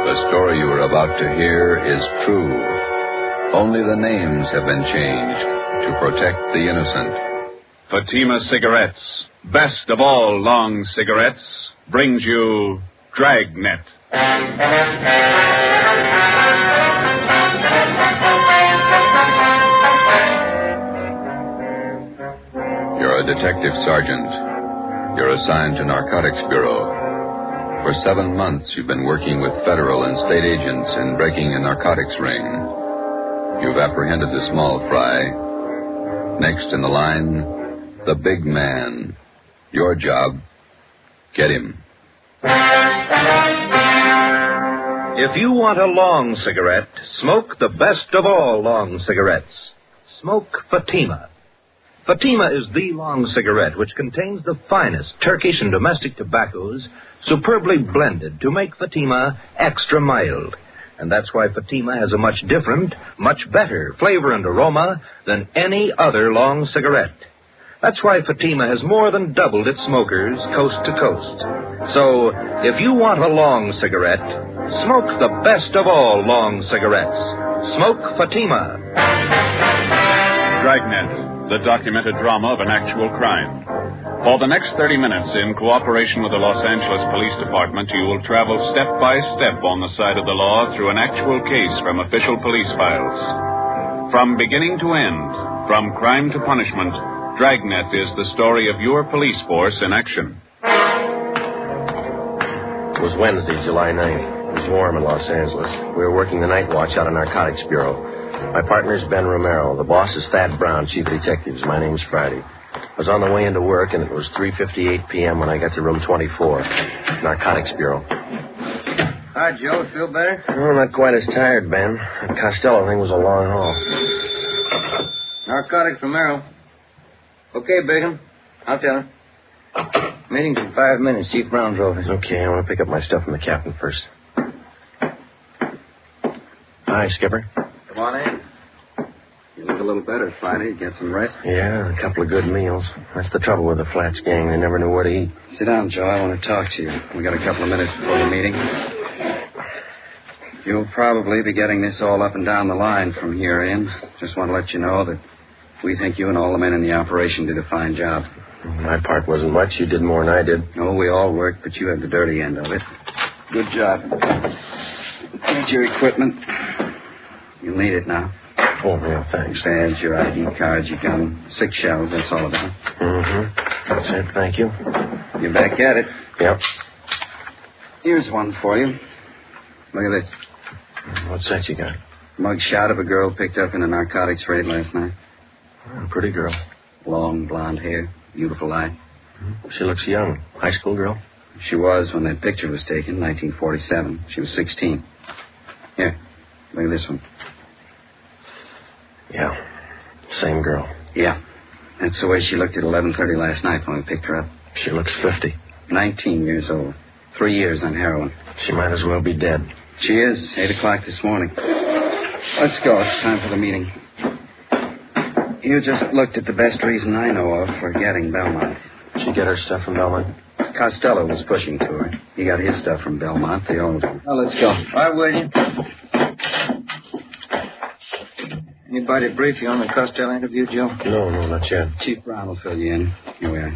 The story you are about to hear is true. Only the names have been changed to protect the innocent. Fatima Cigarettes, best of all long cigarettes, brings you Dragnet. You're a detective sergeant. You're assigned to Narcotics Bureau. For 7 months, you've been working with federal and state agents in breaking a narcotics ring. You've apprehended the small fry. Next in the line, the big man. Your job, get him. If you want a long cigarette, smoke the best of all long cigarettes. Smoke Fatima. Fatima is the long cigarette which contains the finest Turkish and domestic tobaccos superbly blended to make Fatima extra mild. And that's why Fatima has a much different, much better flavor and aroma than any other long cigarette. That's why Fatima has more than doubled its smokers coast to coast. So, if you want a long cigarette, smoke the best of all long cigarettes. Smoke Fatima. Dragnet, the documented drama of an actual crime. For the next 30 minutes, in cooperation with the Los Angeles Police Department, you will travel step by step on the side of the law through an actual case from official police files. From beginning to end, from crime to punishment, Dragnet is the story of your police force in action. It was Wednesday, July 9th. It was warm in Los Angeles. We were working the night watch out of Narcotics Bureau. My partner's Ben Romero. The boss is Thad Brown, chief of detectives. My name's Friday. I was on the way into work, and it was 3:58 p.m. when I got to room 24, Narcotics Bureau. Hi, Joe. Feel better? Oh, not quite as tired, Ben. That Costello thing was a long haul. Narcotics Romero. Okay, Brigham. I'll tell him. Meeting's in 5 minutes. Chief Brown's over. Okay, I want to pick up my stuff from the captain first. Hi, Skipper. Come on in. You look a little better, Friday. Get some rest? Yeah, a couple of good meals. That's the trouble with the Flats gang. They never knew where to eat. Sit down, Joe. I want to talk to you. We got a couple of minutes before the meeting. You'll probably be getting this all up and down the line from here in. Just want to let you know that we think you and all the men in the operation did a fine job. My part wasn't much. You did more than I did. No, we all worked, but you had the dirty end of it. Good job. Here's your equipment. You'll need it now. Oh, yeah, thanks. Badge, your ID cards, your gun. 6 shells, that's all about. Mm-hmm. That's it, thank you. You're back at it. Yep. Here's one for you. Look at this. What's that you got? Mug shot of a girl picked up in a narcotics raid last night. Oh, pretty girl. Long blonde hair, beautiful eye. She looks young. High school girl? She was when that picture was taken, 1947. She was 16. Here, look at this one. Yeah, same girl. Yeah, that's the way she looked at 11:30 last night when we picked her up. She looks 50. 19 years old. 3 years on heroin. She might as well be dead. She is. 8 o'clock this morning. Let's go. It's time for the meeting. You just looked at the best reason I know of for getting Belmont. She get her stuff from Belmont? Costello was pushing to her. He got his stuff from Belmont, the old one. Well, let's go. Right with you. Anybody brief you on the Costello interview, Joe? No, not yet. Chief Brown will fill you in. Here we are.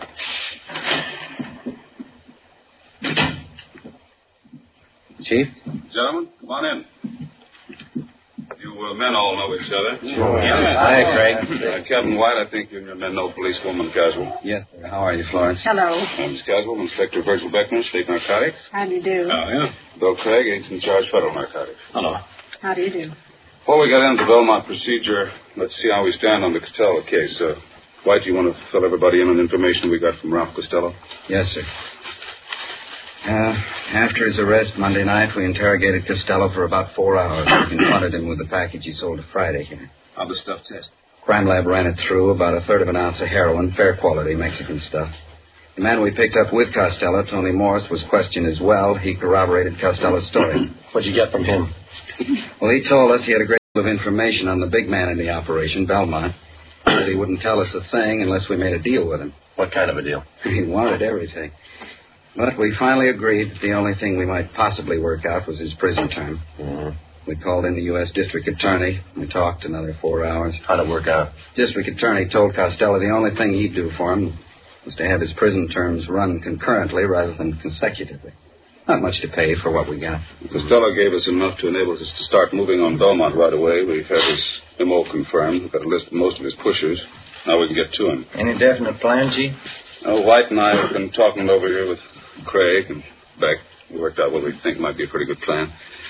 Chief? Gentlemen, come on in. You men all know each other. Oh, yeah. Hi, Craig. Captain White, I think you and your men know policewoman Caswell. Yes, sir. How are you, Florence? Hello. Miss Caswell, Inspector Virgil Beckman, State Narcotics. How do you do? Oh, yeah. Bill Craig, Agent in Charge, Federal Narcotics. Hello. How do you do? Before we get into the Belmont procedure, let's see how we stand on the Costello case. White, do you want to fill everybody in on information we got from Ralph Costello? Yes, sir. After his arrest Monday night, we interrogated Costello for about 4 hours. We confronted him with the package he sold to Friday here. How'd the stuff test? Crime Lab ran it through, about 1/3 of an ounce of heroin, fair quality Mexican stuff. The man we picked up with Costello, Tony Morris, was questioned as well. He corroborated Costello's story. What'd you get from him? Well, he told us he had a great deal of information on the big man in the operation, Belmont. He said he wouldn't tell us a thing unless we made a deal with him. What kind of a deal? He wanted everything. But we finally agreed that the only thing we might possibly work out was his prison term. Mm-hmm. We called in the U.S. District Attorney. We talked another 4 hours. How'd it work out? District Attorney told Costello the only thing he'd do for him was to have his prison terms run concurrently rather than consecutively. Not much to pay for what we got. Costello gave us enough to enable us to start moving on Belmont right away. We've had his MO confirmed. We've got a list of most of his pushers. Now we can get to him. Any definite plan, Chief? White and I have been talking over here with Craig and Beck. We worked out what we think might be a pretty good plan.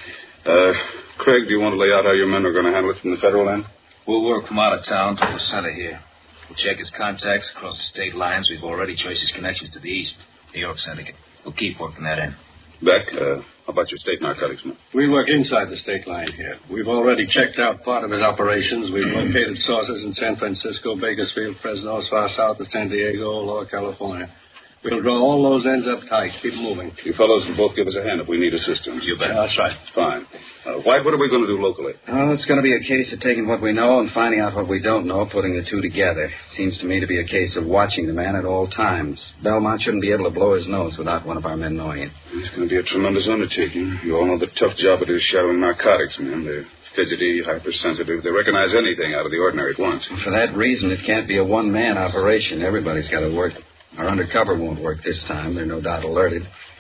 Craig, do you want to lay out how your men are going to handle it from the federal end? We'll work from out of town to the center here. We'll check his contacts across the state lines. We've already traced his connections to the east, New York Syndicate. We'll keep working that in. Beck, how about your state narcotics men? We work inside the state line here. We've already checked out part of his operations. We've located sources in San Francisco, Bakersfield, Fresno, as far south as San Diego, Lower California. We'll draw all those ends up tight. Keep moving. You fellows can both give us a hand if we need assistance. You bet. That's right. Fine. White, what are we going to do locally? Oh, it's going to be a case of taking what we know and finding out what we don't know, putting the two together. Seems to me to be a case of watching the man at all times. Belmont shouldn't be able to blow his nose without one of our men knowing it. It's going to be a tremendous undertaking. You all know the tough job it is shadowing narcotics men. They're fidgety, hypersensitive. They recognize anything out of the ordinary at once. For that reason, it can't be a one-man operation. Everybody's got to work. Our undercover won't work this time. They're no doubt alerted.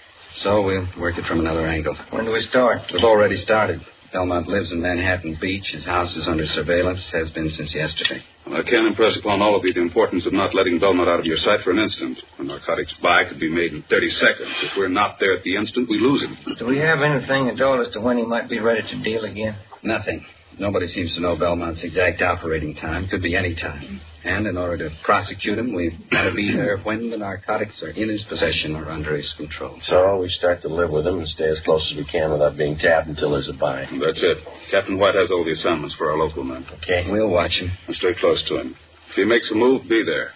So we'll work it from another angle. When do we start? We've already started. Belmont lives in Manhattan Beach. His house is under surveillance, has been since yesterday. Well, I can't impress upon all of you the importance of not letting Belmont out of your sight for an instant. A narcotics buy could be made in 30 seconds. If we're not there at the instant, we lose him. Do we have anything at all as to when he might be ready to deal again? Nothing. Nobody seems to know Belmont's exact operating time. Could be any time. And in order to prosecute him, we've got to be there when the narcotics are in his possession or under his control. So we start to live with him and stay as close as we can without being tapped until there's a buy. That's it. Captain White has all the assignments for our local men. Okay. We'll watch him. And stay close to him. If he makes a move, be there.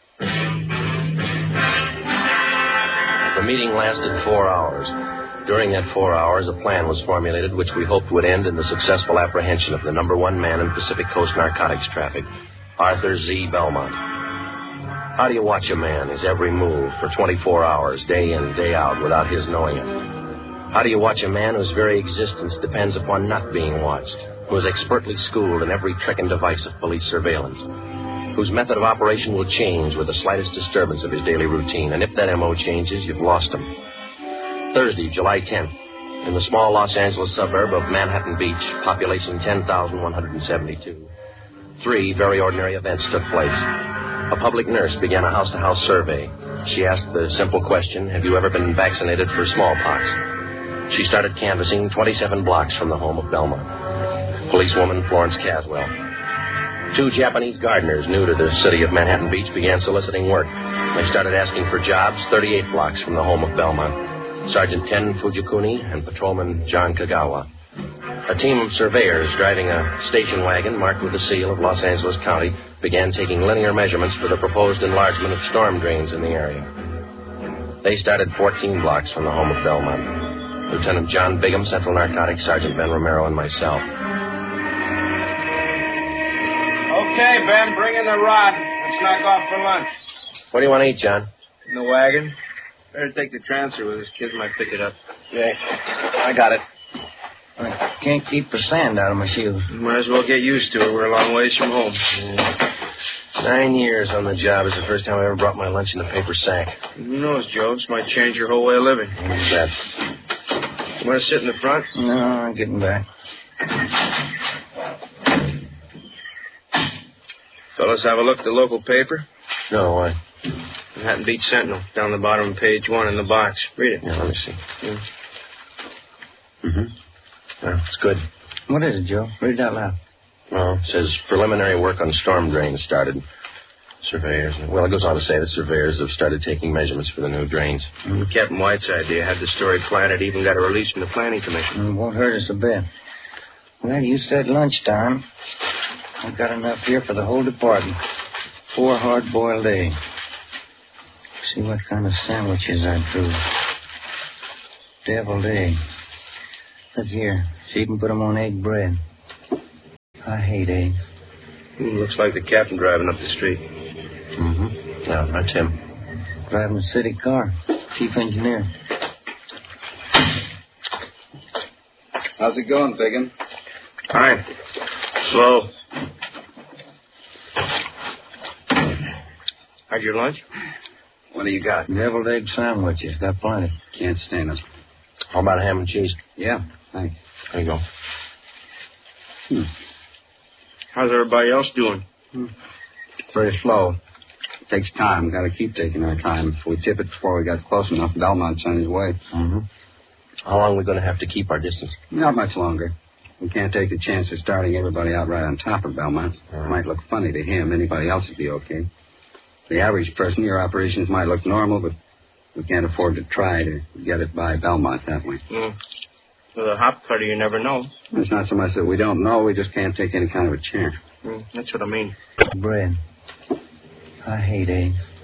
The meeting lasted 4 hours. During that 4 hours, a plan was formulated which we hoped would end in the successful apprehension of the number one man in Pacific Coast narcotics traffic, Arthur Z. Belmont. How do you watch a man, his every move, for 24 hours, day in, day out, without his knowing it? How do you watch a man whose very existence depends upon not being watched, who is expertly schooled in every trick and device of police surveillance, whose method of operation will change with the slightest disturbance of his daily routine, and if that M.O. changes, you've lost him. Thursday, July 10th, in the small Los Angeles suburb of Manhattan Beach, population 10,172. 3 very ordinary events took place. A public nurse began a house-to-house survey. She asked the simple question, have you ever been vaccinated for smallpox? She started canvassing 27 blocks from the home of Belmont. Policewoman Florence Caswell. 2 Japanese gardeners new to the city of Manhattan Beach began soliciting work. They started asking for jobs 38 blocks from the home of Belmont. Sergeant Ten Fujikuni and Patrolman John Kagawa. A team of surveyors driving a station wagon marked with the seal of Los Angeles County began taking linear measurements for the proposed enlargement of storm drains in the area. They started 14 blocks from the home of Belmont. Lieutenant John Bigham, Central Narcotics, Sergeant Ben Romero, and myself. Okay, Ben, bring in the rod. Let's knock off for lunch. What do you want to eat, John? In the wagon. Better take the transfer with us. Kids might pick it up. Yeah, I got it. I can't keep the sand out of my shoes. Might as well get used to it. We're a long ways from home. 9 years on the job. It's the first time I ever brought my lunch in a paper sack. Who knows, Joe? This might change your whole way of living. What's that? You want to sit in the front? No, I'm getting back. Fellas, have a look at the local paper. No, why? Manhattan Beach Sentinel, down the bottom of page 1 in the box. Read it. Yeah, let me see. Yeah. Mm-hmm. Yeah, it's good. What is it, Joe? Read it out loud. Well, it says preliminary work on storm drains started. Surveyors. Well, it goes on to say that surveyors have started taking measurements for the new drains. Captain White's idea had the story planted, even got a release from the Planning Commission. It won't hurt us a bit. Well, you said lunchtime. I've got enough here for the whole department. 4 hard-boiled eggs. See what kind of sandwiches I do. Deviled egg. Look here. See, you can put them on egg bread. I hate eggs. Looks like the captain driving up the street. Mm-hmm. No, that's him. Driving a city car. Chief engineer. How's it going, Biggin? Fine. Slow. Had your lunch? What do you got? Deviled egg sandwiches. Got plenty. Can't stand it. How about ham and cheese? Yeah, thanks. There you go. How's everybody else doing? Very slow. Takes time. Got to keep taking our time. If we tip it before we got close enough, Belmont's on his way. Mm-hmm. How long are we going to have to keep our distance? Not much longer. We can't take the chance of starting everybody out right on top of Belmont. It might look funny to him. Anybody else would be okay. The average person, your operations might look normal, but we can't afford to try to get it by Belmont that way. With a hop cutter, you never know. It's not so much that we don't know, we just can't take any kind of a chance. That's what I mean. Bread. I hate eggs.